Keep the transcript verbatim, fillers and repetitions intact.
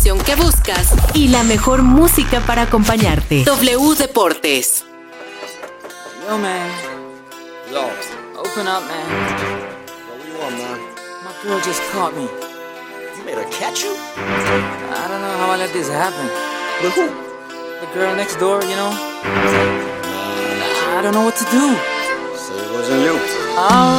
Que buscas y la mejor música para acompañarte. W Deportes. Yo, man. Yo. Open up, man. What do you want, man? My girl just caught me. You made her catch you? I don't know how I let this happen. With who? The girl next door, you know? I don't know what to do. So it wasn't you. All